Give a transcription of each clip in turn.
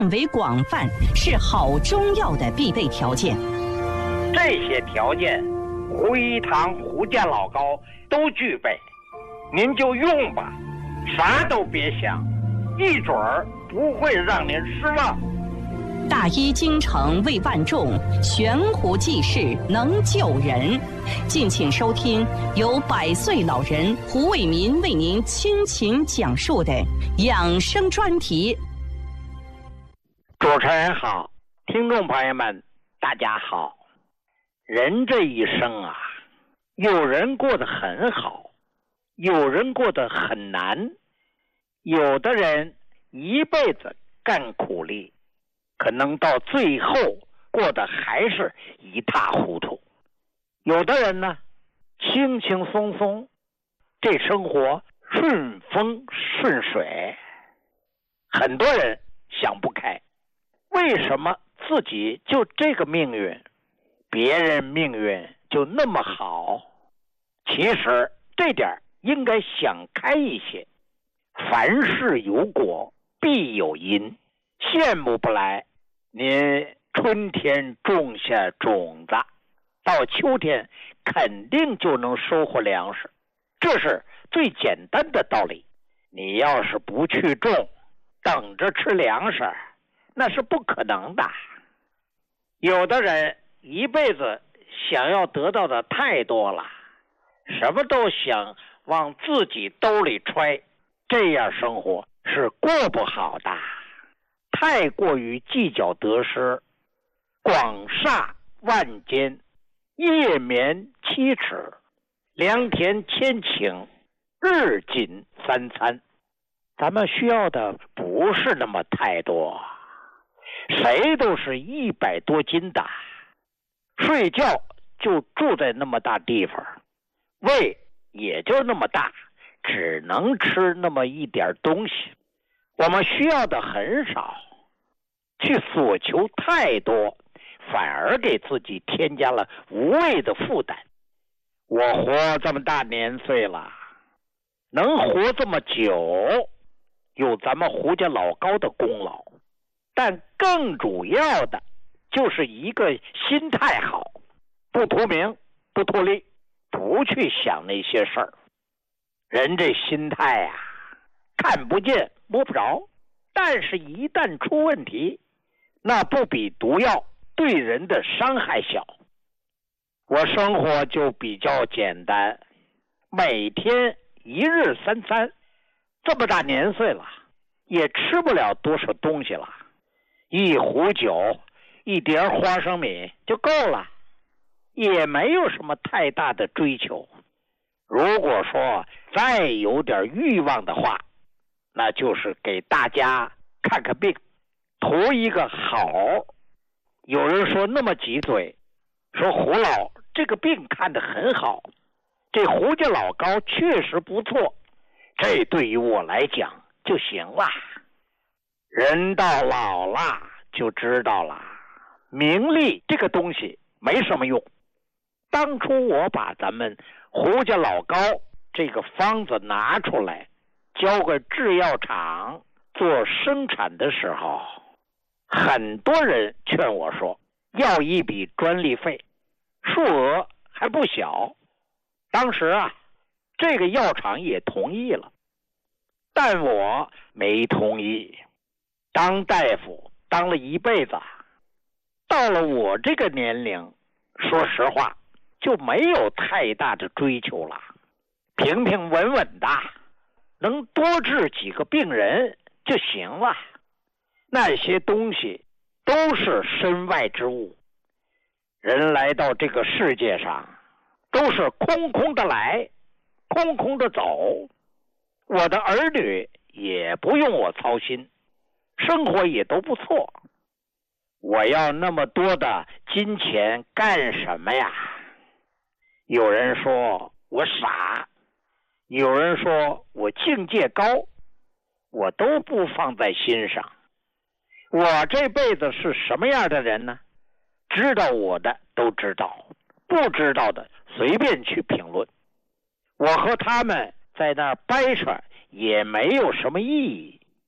为广泛，是好中药的必备条件。 这些条件，胡一堂、胡家老高都具备，您就用吧，啥都别想，一准儿不会让您失望。 大医精诚为万众，悬壶济世能救人。敬请收听由100岁老人胡卫民为您倾情讲述的养生专题。 主持人好，听众朋友们大家好。人这一生啊，有人过得很好，有人过得很难，有的人一辈子干苦力，可能到最后过得还是一塌糊涂。有的人呢，轻轻松松，这生活顺风顺水。很多人想不开，为什么自己就这个命运，别人命运就那么好？其实这点应该想开一些。凡事有果必有因，羡慕不来。您春天种下种子，到秋天肯定就能收获粮食，这是最简单的道理。你要是不去种，等着吃粮食，那是不可能的。有的人一辈子想要得到的太多了，什么都想往自己兜里揣，这样生活是过不好的。太过于计较得失，广厦万间，夜眠7尺，良田千顷，日仅3餐。咱们需要的不是那么太多，谁都是100多斤的，睡觉就住在那么大地方，胃也就那么大，只能吃那么一点东西。我们需要的很少，去索求太多，反而给自己添加了无谓的负担。我活这么大年岁了，能活这么久，有咱们胡家老高的功劳，但更主要的就是一个心态好，不图名，不图利，不去想那些事儿。人这心态啊，看不见摸不着，但是一旦出问题，那不比毒药对人的伤害小。我生活就比较简单，每天1日3餐，这么大年岁了，也吃不了多少东西了，一壶酒，一碟花生米就够了，也没有什么太大的追求。如果说再有点欲望的话，那就是给大家看看病，图一个好。有人说那么急嘴，说胡老这个病看得很好，这胡家老高确实不错，这对于我来讲就行了。人到老了就知道了，名利这个东西没什么用。当初我把咱们胡家老高这个方子拿出来，交给制药厂做生产的时候，很多人劝我说要一笔专利费，数额还不小。当时啊，这个药厂也同意了，但我没同意。当大夫当了一辈子，到了我这个年龄，说实话就没有太大的追求了，平平稳稳的，能多治几个病人就行了。那些东西都是身外之物，人来到这个世界上都是空空的来，空空的走。我的儿女也不用我操心，生活也都不错。我要那么多的金钱干什么呀？有人说我傻，有人说我境界高，我都不放在心上。我这辈子是什么样的人呢？知道我的都知道，不知道的随便去评论。我和他们在那儿掰扯也没有什么意义。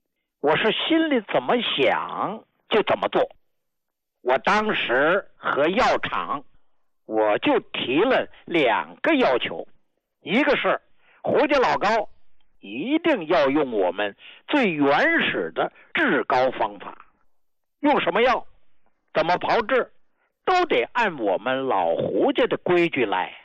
我是心里怎么想就怎么做。我当时和药厂我就提了2个要求，一个是胡家老高一定要用我们最原始的治高方法，用什么药怎么炮制都得按我们老胡家的规矩来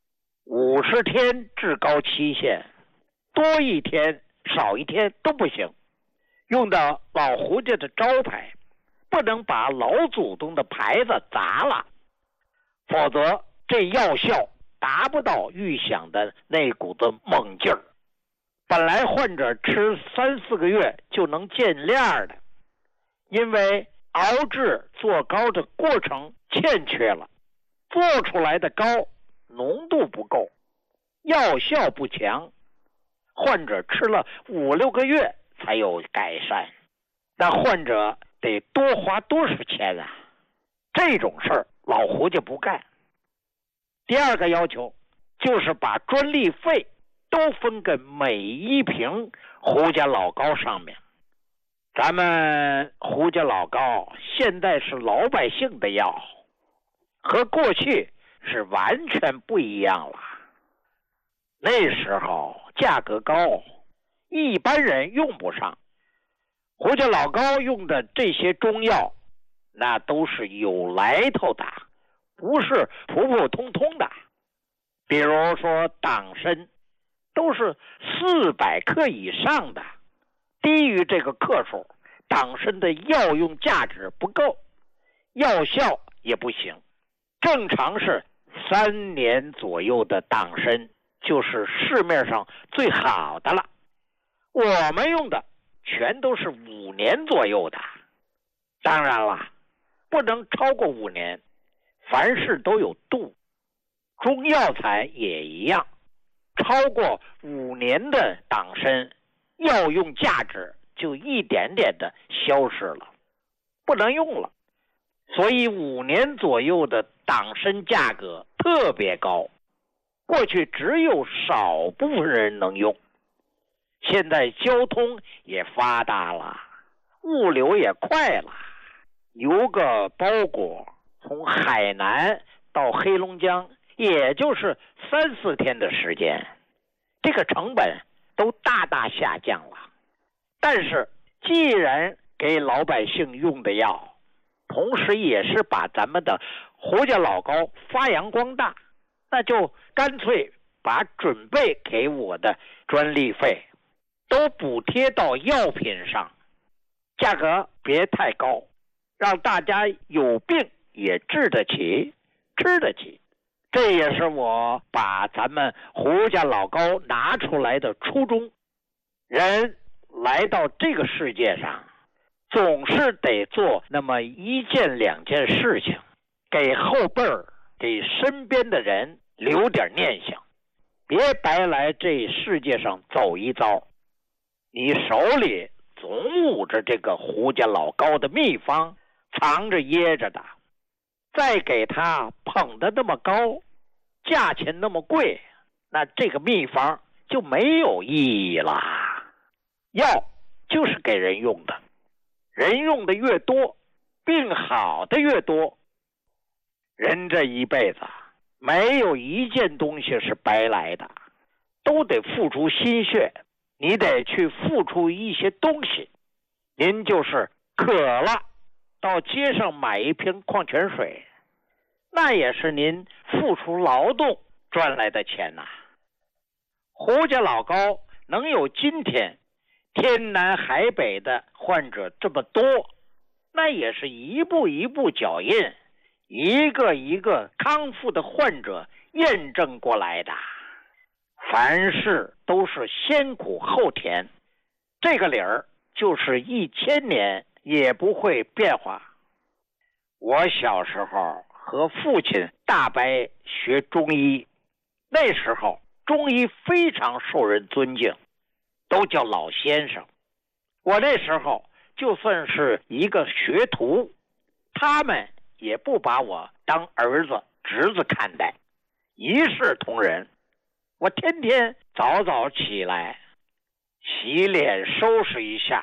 ，50天治高期限，多1天少1天都不行。用到老胡家的招牌，不能把老祖宗的牌子砸了，否则这药效达不到预想的那股子猛劲儿。本来患者吃3、4个月就能见亮的，因为熬制做膏的过程欠缺了，做出来的膏浓度不够，药效不强，患者吃了5、6个月才有改善，那患者得多花多少钱啊？这种事儿老胡家不干。第2个要求就是把专利费都分给每1瓶胡家老膏上面。咱们胡家老膏现在是老百姓的药，和过去是完全不一样了。那时候价格高，一般人用不上。胡家老高用的这些中药，那都是有来头的，不是普普通通的。比如说党参，都是400克以上的，低于这个克数，党参的药用价值不够，药效也不行。正常是3年左右的党参就是市面上最好的了，我们用的全都是5年左右的。当然了，不能超过5年，凡事都有度，中药材也一样，超过5年的党参药用价值就一点点的消失了，不能用了。所以5年左右的党参价格特别高，过去只有少部分人能用。现在交通也发达了，物流也快了，邮个包裹从海南到黑龙江也就是3、4天的时间，这个成本都大大下降了。但是既然给老百姓用的药，同时也是把咱们的胡家老膏发扬光大，那就干脆把准备给我的专利费都补贴到药品上，价格别太高，让大家有病也治得起，吃得起。这也是我把咱们胡家老膏拿出来的初衷。人来到这个世界上，总是得做那么1件2件事情，给后辈儿，给身边的人留点念想，别白来这世界上走一遭。你手里总捂着这个胡家老膏的秘方，藏着掖着的，再给他捧得那么高，价钱那么贵，那这个秘方就没有意义了。药就是给人用的，人用的越多，病好的越多。人这一辈子没有1件东西是白来的，都得付出心血，你得去付出一些东西。您就是渴了，到街上买1瓶矿泉水，那也是您付出劳动赚来的钱呐。胡家老膏能有今天天南海北的患者这么多，那也是一步一步脚印，一个一个康复的患者验证过来的。凡事都是先苦后甜，这个理儿就是1000年也不会变化。我小时候和父亲大伯学中医，那时候中医非常受人尊敬，都叫老先生。我那时候就算是一个学徒，他们也不把我当儿子侄子看待，一视同仁。我天天早早起来，洗脸收拾一下，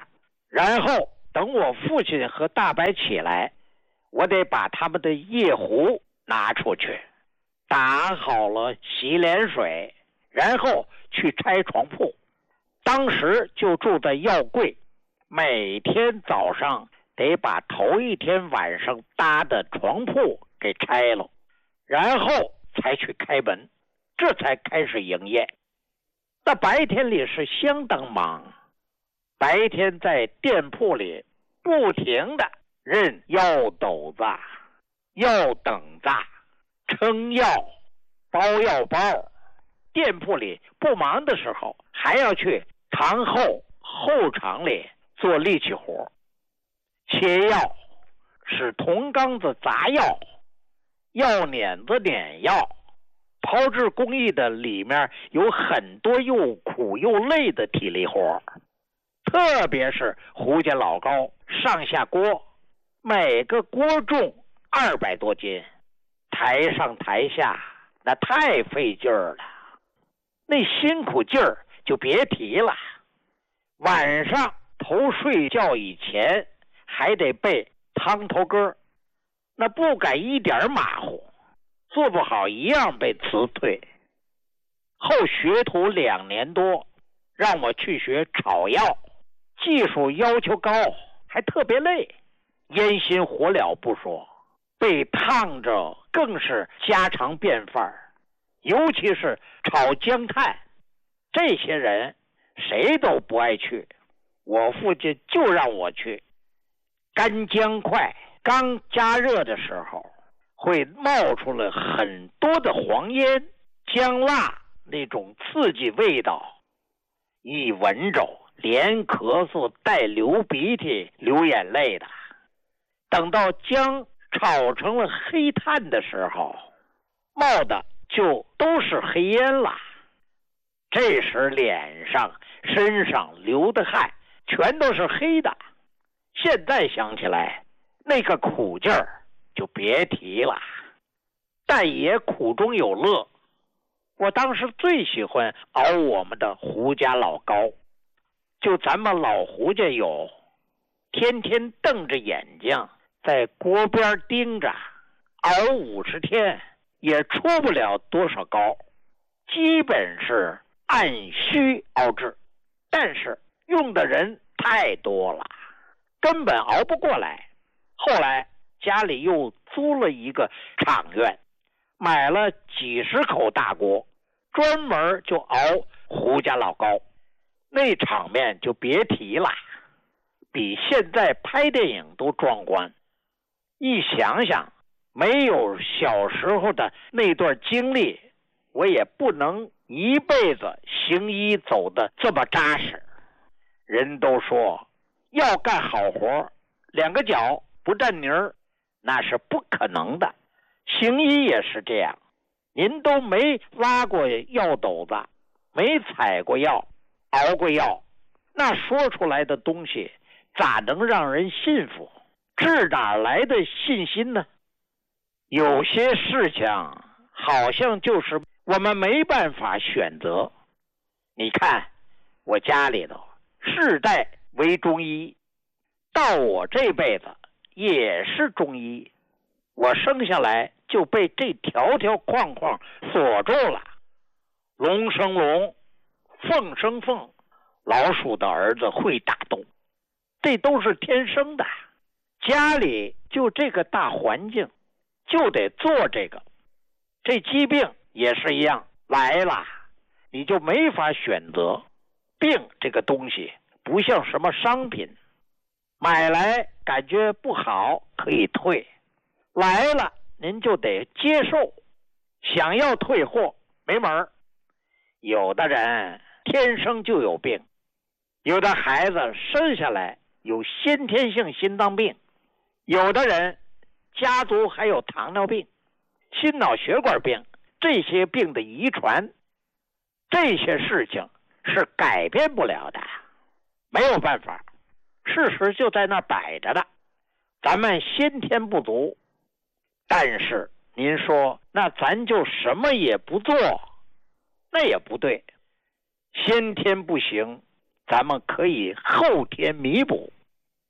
然后等我父亲和大白起来，我得把他们的夜壶拿出去，打好了洗脸水，然后去拆床铺。当时就住在药柜，每天早上得把头一天晚上搭的床铺给拆了，然后才去开门，这才开始营业。那白天里是相当忙，白天在店铺里不停的认药斗子、药等子、称药、包药包。店铺里不忙的时候，还要去堂后场里做力气活，切药、使铜缸子砸药、药碾子碾药。炮制工艺的里面有很多又苦又累的体力活，特别是胡家老高上下锅，每个锅重200多斤，台上台下那太费劲儿了，那辛苦劲儿就别提了。晚上头睡觉以前还得背汤头歌，那不敢一点马虎，做不好一样被辞退。后学徒2年多，让我去学炒药，技术要求高，还特别累，烟熏火燎不说，被烫着更是家常便饭，尤其是炒姜炭，这些人谁都不爱去，我父亲就让我去。干姜块刚加热的时候，会冒出了很多的黄烟、姜辣那种刺激味道，一闻着连咳嗽带流鼻涕流眼泪的。等到姜炒成了黑炭的时候，冒的就都是黑烟了。这时脸上身上流的汗全都是黑的，现在想起来那个苦劲儿就别提了，但也苦中有乐。我当时最喜欢熬我们的胡家老高，就咱们老胡家有，天天瞪着眼睛在锅边盯着，熬50天也出不了多少膏，基本是按需熬制，但是用的人太多了，根本熬不过来。后来家里又租了一个厂院，买了几十口大锅，专门就熬胡家老高，那场面就别提了，比现在拍电影都壮观。一想想没有小时候的那段经历，我也不能一辈子行医走得这么扎实。人都说要干好活，2个脚不沾泥儿，那是不可能的。行医也是这样，您都没拉过药斗子，没采过药，熬过药，那说出来的东西咋能让人信服？这哪来的信心呢？有些事情好像就是我们没办法选择。你看我家里头世代为中医，到我这辈子也是中医，我生下来就被这条条框框锁住了。龙生龙，凤生凤，老鼠的儿子会打洞，这都是天生的。家里就这个大环境，就得做这个。这疾病也是一样，来了你就没法选择。病这个东西不像什么商品，买来感觉不好可以退，来了您就得接受，想要退货没门儿。有的人天生就有病，有的孩子生下来有先天性心脏病，有的人家族还有糖尿病、心脑血管病，这些病的遗传，这些事情是改变不了的，没有办法，事实就在那摆着的。咱们先天不足，但是您说那咱就什么也不做，那也不对。先天不行，咱们可以后天弥补。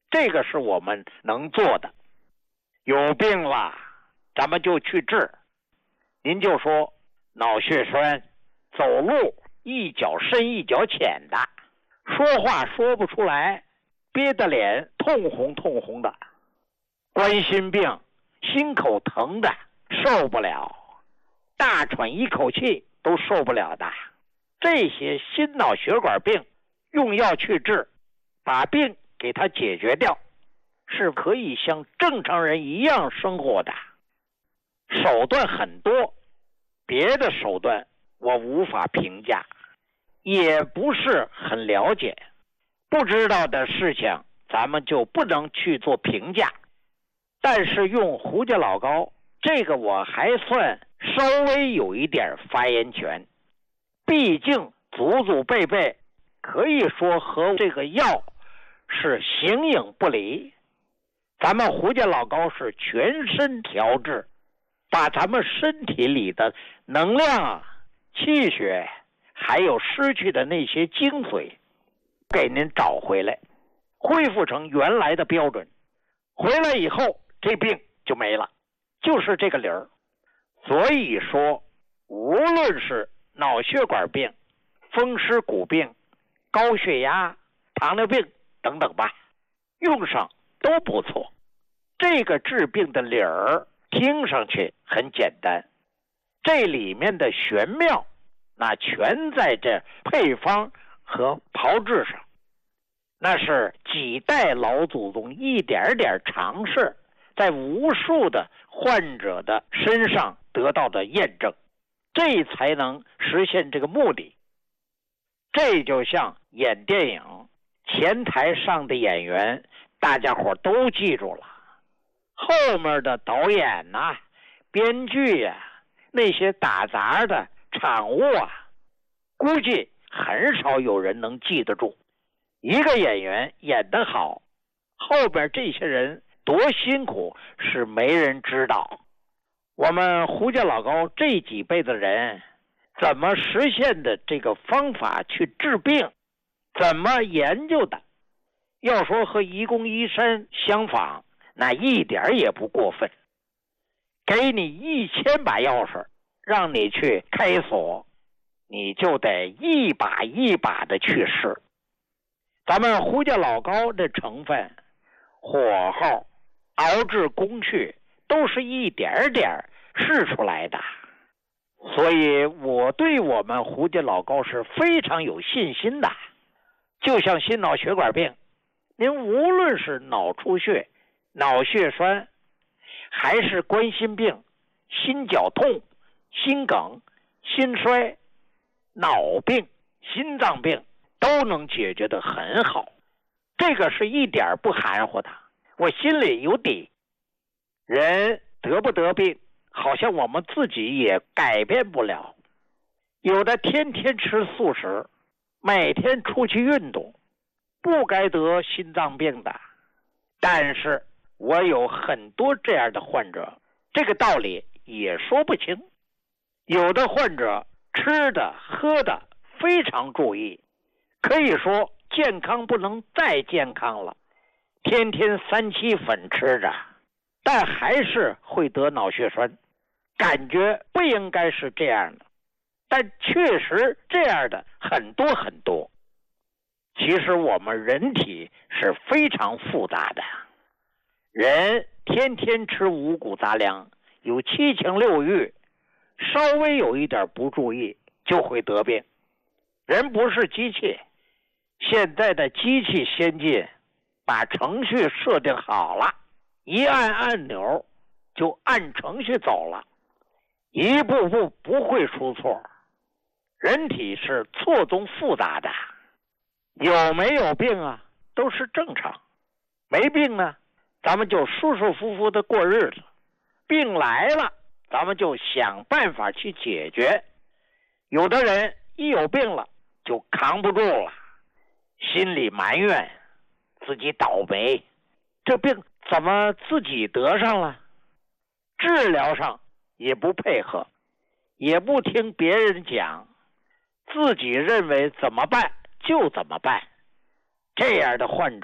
这个是我们能做的。有病了，咱们就去治。您就说脑血栓，走路一脚深一脚浅的，说话说不出来，憋得脸通红通红的，冠心病，心口疼的受不了，大喘一口气都受不了的，这些心脑血管病用药去治，把病给它解决掉，是可以像正常人一样生活的。手段很多，别的手段我无法评价，也不是很了解，不知道的事情咱们就不能去做评价。但是用胡家老高，这个我还算稍微有一点发言权，毕竟祖祖辈辈可以说和这个药是形影不离。咱们胡家老高是全身调治，把咱们身体里的能量、气血还有失去的那些精髓给您找回来，恢复成原来的标准。回来以后这病就没了，就是这个理儿。所以说无论是脑血管病、风湿骨病、高血压、糖尿病等等吧，用上都不错。这个治病的理儿听上去很简单，这里面的玄妙那全在这配方和炮制上，那是几代老祖宗一点点尝试，在无数的患者的身上得到的验证，这才能实现这个目的。这就像演电影，前台上的演员大家伙都记住了，后面的导演啊、编剧啊、那些打杂的场务啊，估计很少有人能记得住。一个演员演得好，后边这些人多辛苦是没人知道。我们胡家老高这几辈的人怎么实现的这个方法去治病，怎么研究的，要说和愚公移山相仿，那一点也不过分。给你1000把钥匙让你去开锁，你就得一把一把的去试。咱们胡家老高的成分、火候、熬制工序都是一点点试出来的，所以我对我们胡家老高是非常有信心的。就像心脑血管病，您无论是脑出血、脑血栓，还是冠心病、心绞痛、心梗、心衰、脑病、心脏病都能解决得很好，这个是一点不含糊的，我心里有底。人得不得病，好像我们自己也改变不了。有的天天吃素食，每天出去运动，不该得心脏病的。但是我有很多这样的患者，这个道理也说不清。有的患者吃的喝的非常注意，可以说健康不能再健康了，天天3七粉吃着，但还是会得脑血栓。感觉不应该是这样的，但确实这样的很多很多。其实我们人体是非常复杂的，人天天吃五谷杂粮，有7情6欲，稍微有一点不注意就会得病。人不是机器，现在的机器先进，把程序设定好了，一按按钮就按程序走了，一步步不会出错。人体是错综复杂的，有没有病啊都是正常，没病呢咱们就舒舒服服的过日子，病来了咱们就想办法去解决。有的人一有病了就扛不住了，心里埋怨自己倒霉，这病怎么自己得上了，治疗上也不配合，也不听别人讲，自己认为怎么办就怎么办。这样的患者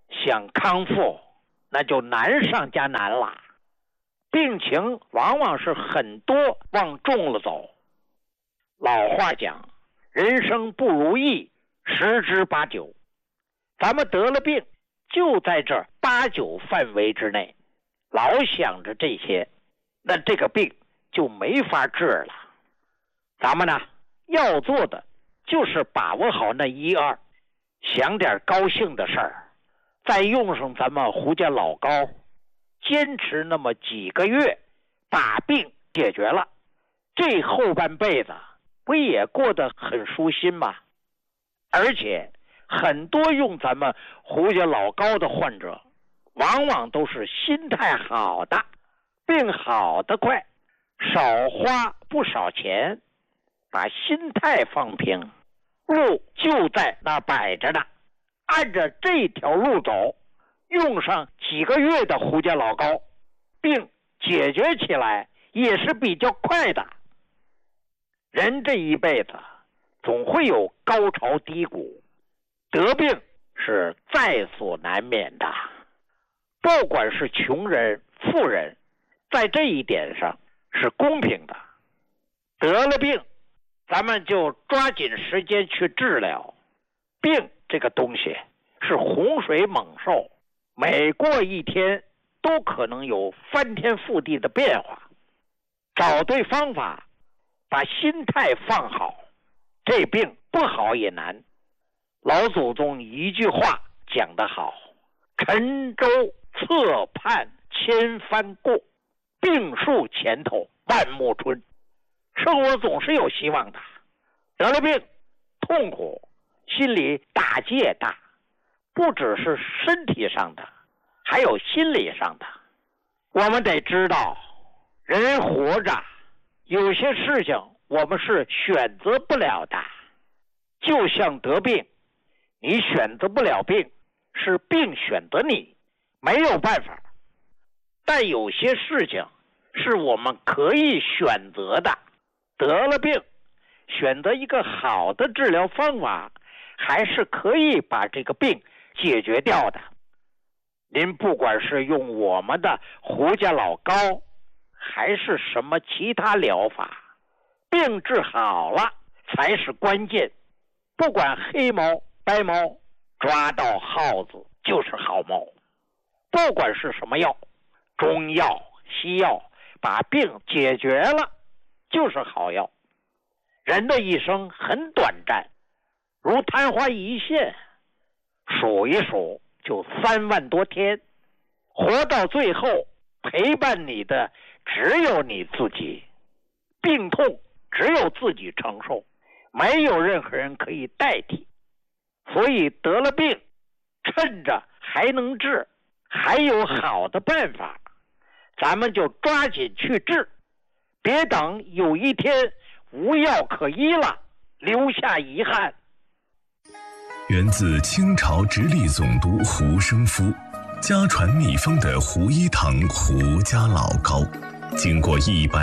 想康复那就难上加难了，病情往往是很多往重了走。老话讲，人生不如意十之八九，咱们得了病就在这8、9范围之内，老想着这些，那这个病就没法治了。咱们呢，要做的就是把握好那1、2，想点高兴的事儿，再用上咱们胡家老高，坚持那么几个月，把病解决了，这后半辈子不也过得很舒心吗？而且很多用咱们胡家老高的患者，往往都是心态好的，病好得快，少花不少钱，把心态放平，路就在那摆着呢，按着这条路走，用上几个月的胡家老高，病解决起来也是比较快的。人这一辈子总会有高潮低谷，得病是在所难免的。不管是穷人富人，在这一点上是公平的。得了病，咱们就抓紧时间去治疗。病这个东西是洪水猛兽，每过一天都可能有翻天覆地的变化。找对方法，把心态放好，这病不好也难。老祖宗一句话讲得好，沉舟侧畔千帆过，病树前头万木春。生活总是有希望的，得了病痛苦，心里打击也大，不只是身体上的，还有心理上的。我们得知道，人活着有些事情我们是选择不了的，就像得病，你选择不了病，是病选择你，没有办法。但有些事情是我们可以选择的，得了病，选择一个好的治疗方法，还是可以把这个病解决掉的。您不管是用我们的胡家老高，还是什么其他疗法，病治好了才是关键。不管黑猫白猫，抓到耗子就是好猫。不管是什么药，中药西药，把病解决了就是好药。人的一生很短暂，如昙花一现，数一数就3万多天，活到最后陪伴你的只有你自己，病痛只有自己承受，没有任何人可以代替。所以得了病，趁着还能治，还有好的办法，咱们就抓紧去治，别等有一天无药可医了，留下遗憾。 源自清朝直隶总督胡生夫，家传秘方的胡一堂胡家老高，经过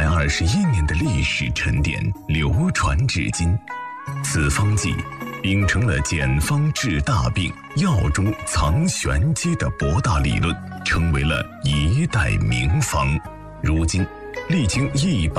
121年的历史沉淀，流传至今。此方剂秉承了简方治大病、药中藏玄机的博大理论，成为了一代名方。如今历经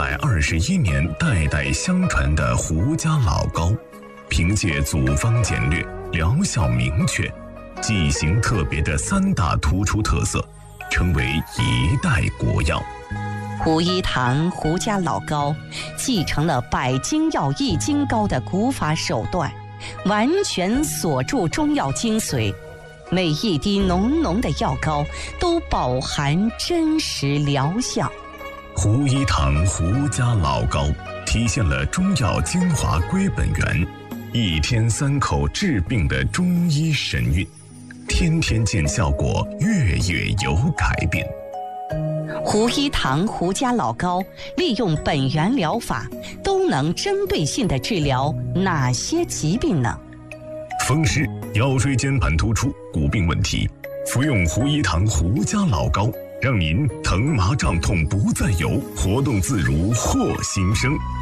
121年代代相传的胡家老高，凭借组方简略、疗效明确、剂型特别的3大突出特色，成为一代国药。 胡一堂胡家老高继承了百金药易筋膏的古法手段，完全锁住中药精髓，每一滴浓浓的药膏都饱含真实疗效。 胡一堂胡家老高体现了中药精华归本源，1天3口治病的中医神韵，天天见效果，月月有改变。 胡一堂胡家老高利用本源疗法，都能针对性地治疗哪些疾病呢？ 风湿、腰椎间盘突出、骨病问题，服用胡一堂胡家老高，让您疼麻胀痛不再有，活动自如获新生。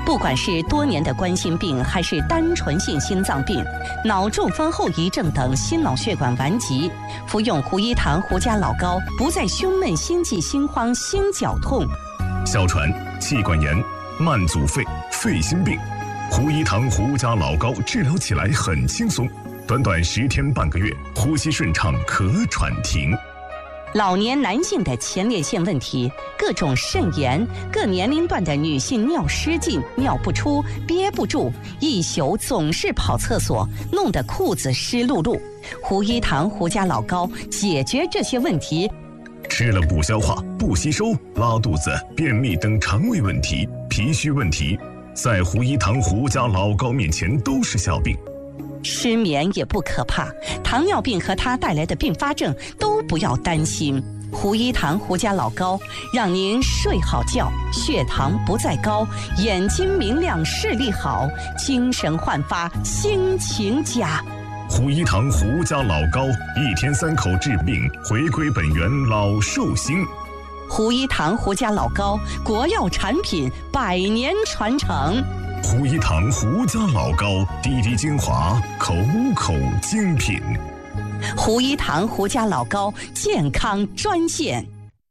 不管是多年的冠心病，还是单纯性心脏病、脑中风后遗症等心脑血管顽疾，服用胡一堂胡家老膏，不再胸闷、心悸、心慌、心绞痛。 哮喘、气管炎、慢阻肺、肺心病，胡一堂胡家老膏治疗起来很轻松，短短10天半个月，呼吸顺畅，咳喘停。 老年男性的前列腺问题，各种肾炎，各年龄段的女性尿失禁、尿不出、憋不住，一宿总是跑厕所，弄得裤子湿漉漉。胡一堂胡家老膏解决这些问题。 吃了不消化、不吸收、拉肚子、便秘等肠胃问题、脾虚问题，在胡一堂胡家老膏面前都是小病。 失眠也不可怕，糖尿病和它带来的并发症都不要担心。胡一堂胡家老膏让您睡好觉，血糖不再高，眼睛明亮，视力好，精神焕发，心情佳。 胡一堂胡家老膏，1天3口治病，回归本源，老寿星。 胡一堂胡家老膏，国药产品，100年传承。 胡一堂胡家老膏，滴滴精华，口口精品。 胡一堂胡家老膏健康专线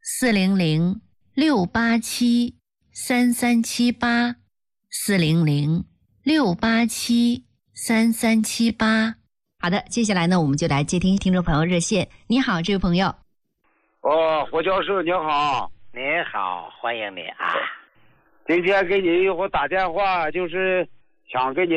400-687-3378，400-687-3378。好的，接下来呢，我们就来接听听众朋友热线。你好，这位朋友。 胡教授你好。 你好，欢迎你啊。 今天给你打电话，就是想跟你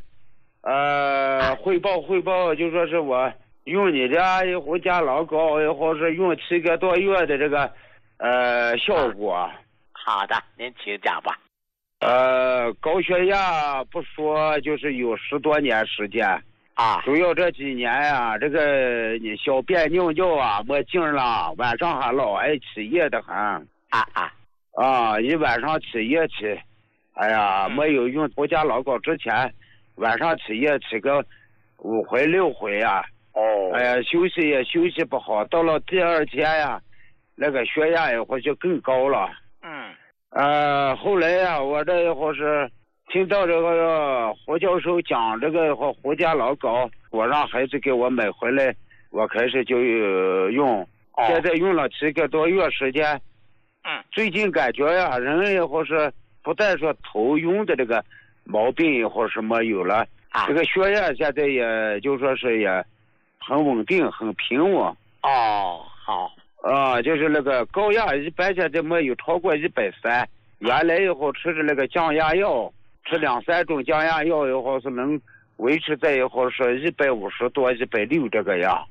汇报，就说是我用你的胡家老膏，或是用7个多月的这个效果。 好的，您请讲吧。 高血压不说，就是有10多年时间啊， 主要这几年呀，这个你小便尿尿啊没劲了，晚上还老爱起夜的很。一晚上起夜起，哎呀，没有用胡家老膏之前，晚上起夜起个5回6回啊。哎呀，休息也休息不好，到了第2天呀，那个血压也或就更高了。后来呀，我这一会是听到这个胡教授讲这个胡家老膏，我让孩子给我买回来，我开始就用，现在用了7个多月时间。最近感觉呀，人也或是不但说头晕的这个毛病或什么有了，这个血压现在也就说是也很稳定，很平稳。 好。 就是那个高压一般现在没有超过130，原来以后吃的那个降压药，吃2、3种降压药以后是能维持在以后是150多、160这个样。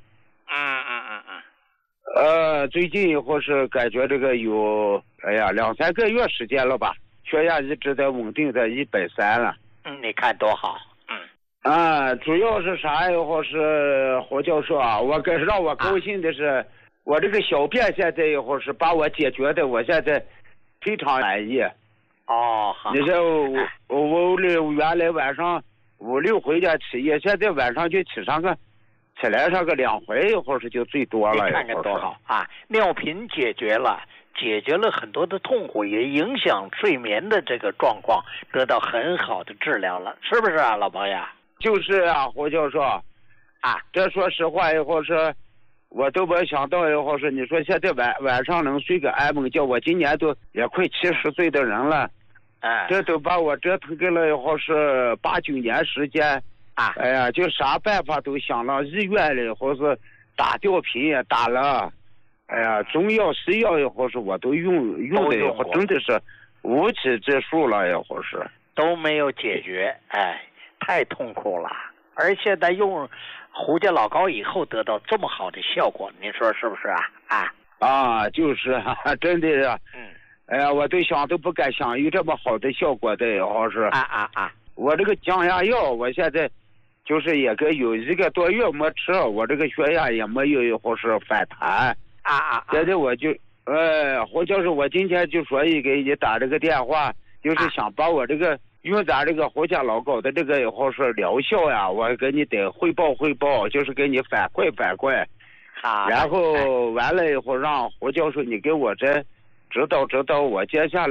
最近以后是感觉这个有2、3个月时间了吧，血压一直在稳定在130了。 你看多好。 主要是啥以后是胡教授啊，让我高兴的是，我这个小便现在以后是把我解决的，我现在非常满意。 好。 你说我原来晚上5、6回家起夜，现在晚上就起来上个2回，或是就最多了。 你看看多好啊！尿频解决了很多的痛苦，也影响睡眠的这个状况，得到很好的治疗了，是不是啊，老朋友？ 就是啊，胡教授这说实话以后是，我都没想到以后是，你说现在晚上能睡个安稳觉，我今年都也快70岁的人了，这都把我折腾给了以后是8、9年时间。哎呀，就啥办法都想了，医院里或是打吊瓶也打了，哎呀，中药西药以后是我都用的以后真的是无济之数了，以后是都没有解决，太痛苦了。而现在用胡家老膏以后得到这么好的效果，您说是不是啊？ 就是真的是，哎呀，我都想都不敢想有这么好的效果的，以后是我这个降压药，我现在就是也有1个多月没吃，我这个血压也没有或是反弹。现在我就胡教授，我今天就说给你打这个电话，就是想把我这个用咱这个胡家老膏的这个以后是疗效呀，我给你得汇报，就是给你反馈。然后完了以后让胡教授你给我这指导我接下来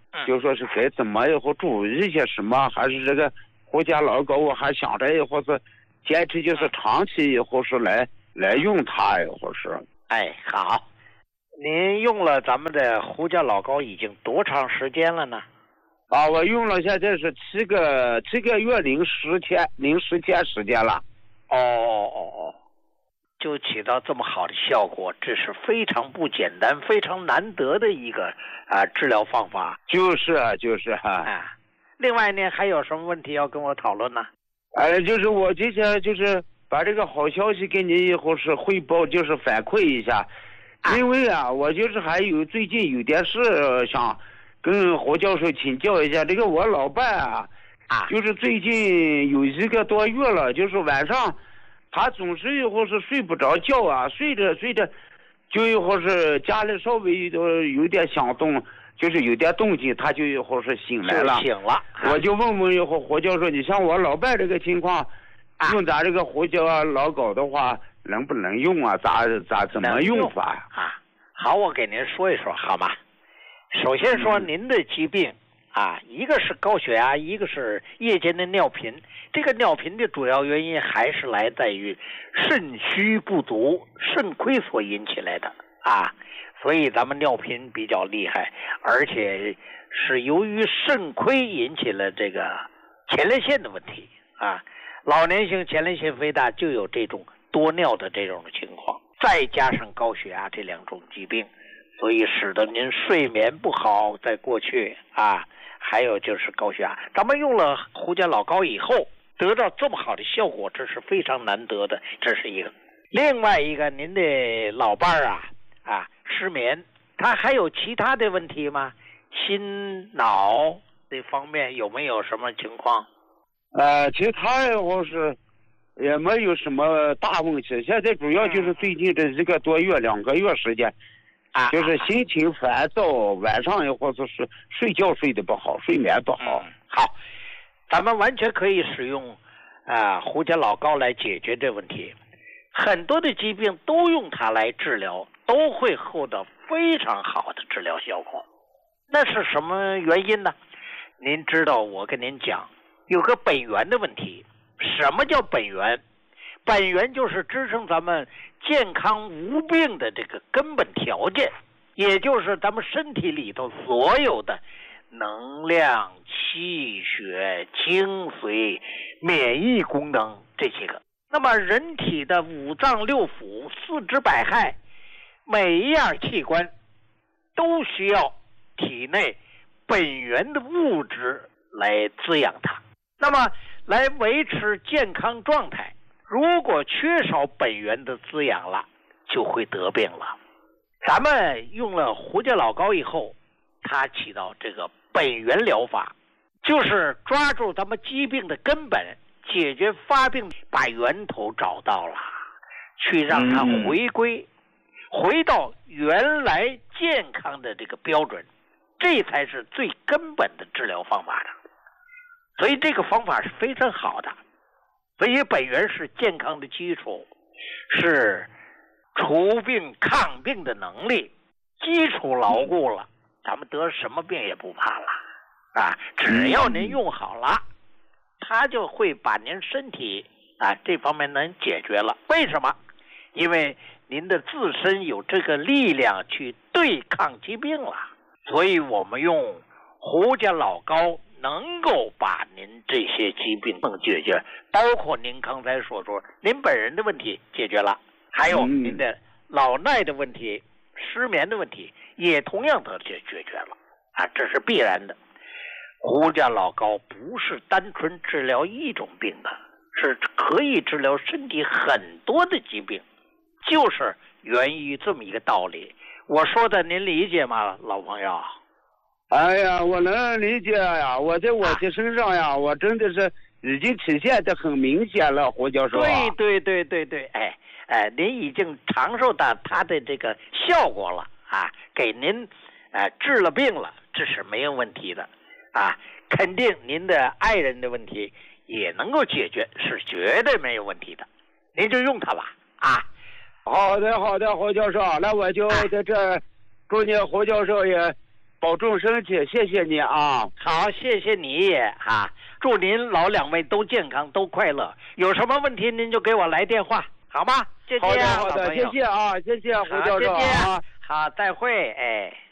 就说是该怎么以后注意一些什么，还是这个胡家老高我还想着以后是坚持就是长期以后是来用它以后是。 哎，好，您用了咱们的胡家老高已经多长时间了呢？ 我用了现在是7个月零10天时间了。 就起到这么好的效果，这是非常不简单、非常难得的一个治疗方法。 就是另外呢，还有什么问题要跟我讨论呢？ 就是我今天就是把这个好消息给你以后是汇报，就是反馈一下。因为我就是还有最近有点事想跟胡教授请教一下。这个我老伴就是最近有1个多月了，就是晚上他总是以后是睡不着觉睡着就以后是家里稍微有点响动，就是有点动静，他就以后是醒来了。我就问以后胡教授，你像我老伴这个情况，用咱这个胡椒老高的话能不能用怎么用法好，我给您说一说好吗？首先说您的疾病一个是高血压，一个是夜间的尿频。这个尿频的主要原因还是来自于肾虚不足、肾亏所引起来的所以咱们尿频比较厉害，而且是由于肾亏引起了这个前列腺的问题老年性前列腺肥大就有这种多尿的这种情况，再加上高血压这2种疾病，所以使得您睡眠不好，在过去还有就是高血压。咱们用了胡家老高以后得到这么好的效果，这是非常难得的，这是一个。另外一个，您的老伴失眠，他还有其他的问题吗？心脑这方面有没有什么情况？ 其他我是也没有什么大问题，现在主要就是最近这1个多月2个月时间就是心情烦躁，晚上以后就是睡觉睡得不好，睡眠不好。 好，咱们完全可以使用胡家老高来解决这问题。很多的疾病都用它来治疗，都会获得非常好的治疗效果。那是什么原因呢？您知道，我跟您讲，有个本源的问题。什么叫本源？本源就是支撑咱们健康无病的这个根本条件，也就是咱们身体里头所有的能量、气血、精髓、免疫功能这些个。那么人体的5脏6腑、4肢百骸，每一样器官都需要体内本源的物质来滋养它，那么来维持健康状态。如果缺少本源的滋养了，就会得病了。咱们用了胡家老高以后，它起到这个本源疗法，就是抓住咱们疾病的根本，解决发病，把源头找到了，去让它回到原来健康的这个标准，这才是最根本的治疗方法的。所以这个方法是非常好的。所以本源是健康的基础，是除病抗病的能力，基础牢固了，咱们得什么病也不怕了只要您用好了，它就会把您身体这方面能解决了。为什么？因为您的自身有这个力量去对抗疾病了。所以我们用胡家老高能够把您这些疾病能解决，包括您刚才所说您本人的问题解决了，还有您的老耐的问题、失眠的问题也同样的解决了这是必然的。胡家老高不是单纯治疗一种病的，是可以治疗身体很多的疾病，就是源于这么一个道理。我说的您理解吗，老朋友？ 哎呀，我能理解呀！我在我的身上呀，我真的是已经体现得很明显了，胡教授对，您已经尝受到它的这个效果了给您治了病了，这是没有问题的肯定您的爱人的问题也能够解决，是绝对没有问题的。您就用它吧好的，胡教授，那我就在这祝你胡教授也保重身体，谢谢你啊。 好，谢谢你也哈，祝您老两位都健康都快乐。有什么问题您就给我来电话，好吗？谢谢， 好的，谢谢啊，谢谢胡教授啊。 好，再会，哎。